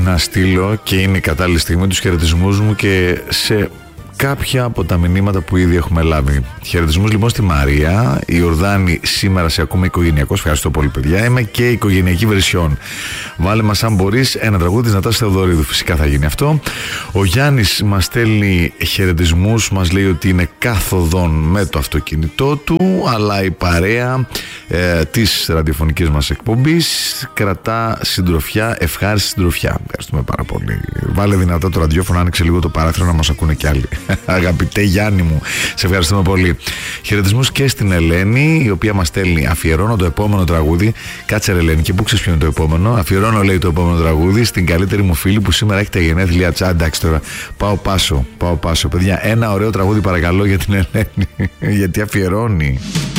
να στείλω, και είναι η κατάλληλη στιγμή, τους χαιρετισμούς μου και σε κάποια από τα μηνύματα που ήδη έχουμε λάβει. Χαιρετισμούς λοιπόν στη Μαρία. Η Ορδάνη, σήμερα σε ακούμε οικογενειακός. Ευχαριστώ πολύ, παιδιά. Είμαι και οικογενειακή βερσιόν. Βάλε μας, αν μπορείς, ένα τραγούδι της Νατάσης Θεοδωρίδου. Φυσικά θα γίνει αυτό. Ο Γιάννης μας στέλνει χαιρετισμούς. Μας λέει ότι είναι καθοδόν με το αυτοκίνητό του, αλλά η παρέα της ραδιοφωνικής μας εκπομπής κρατά συντροφιά, ευχάριστη συντροφιά. Ευχαριστούμε πάρα πολύ. Βάλε δυνατά το ραδιόφωνο, άνοιξε λίγο το παράθυρο να μας ακούνε κι άλλοι. Αγαπητέ Γιάννη μου, σε ευχαριστούμε πολύ. Χαιρετισμούς και στην Ελένη, η οποία μας στέλνει: αφιερώνω το επόμενο τραγούδι. Κάτσε ρε Ελένη, και πού ξέρεις ποιο είναι το επόμενο? Αφιερώνω, λέει, το επόμενο τραγούδι στην καλύτερη μου φίλη που σήμερα έχει τα γενέθλιά της. Εντάξει τώρα, πάω πάσο. Παιδιά, ένα ωραίο τραγούδι παρακαλώ για την Ελένη, γιατί αφιερώνει.